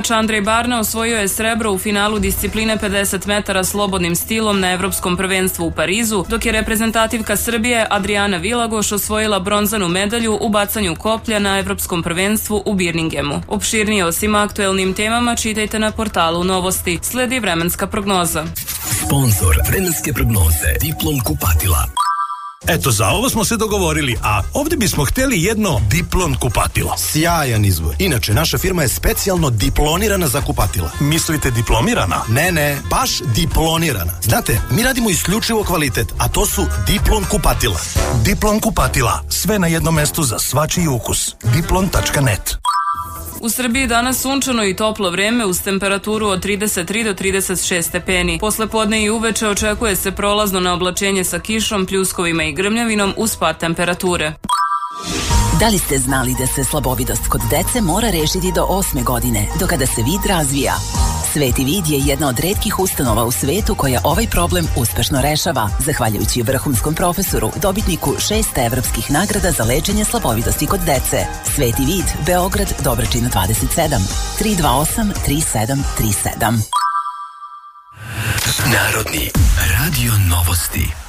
Igrač Andrej Barna osvojio je srebro u finalu discipline 50 metara slobodnim stilom na Evropskom prvenstvu u Parizu, dok je reprezentativka Srbije Adriana Vilagoš osvojila bronzanu medalju u bacanju koplja na Evropskom prvenstvu u Birminghamu. Opširnije o svim aktuelnim temama čitajte na portalu Novosti. Sledi vremenska prognoza. Sponzor vremenske prognoze Diplom kupatila. Eto, za ovo smo se dogovorili, a ovdje bismo htjeli jedno Diplom kupatilo. Sjajan izbor. Inače, naša firma je specijalno diplonirana za kupatila. Mislite diplomirana? Ne, baš diplonirana. Znate, mi radimo isključivo kvalitet, a to su Diplom kupatila. Diplom kupatila. Sve na jednom mestu za svačiji ukus. Diplom.net. U Srbiji danas sunčano i toplo vreme uz temperaturu od 33 do 36 stepeni. Posle podne i uveče očekuje se prolazno na oblačenje sa kišom, pljuskovima i grmljavinom uz pad temperature. Da li ste znali da se slabovidost kod dece mora rešiti do 8. godine, do kada se vid razvija? Sveti vid je jedna od retkih ustanova u svetu koja ovaj problem uspešno rešava, zahvaljujući vrhunskom profesoru, dobitniku 6 evropskih nagrada za lečenje slabovidosti kod dece. Sveti vid, Beograd, Dobračina 27, 328 3737. Narodni radio novosti.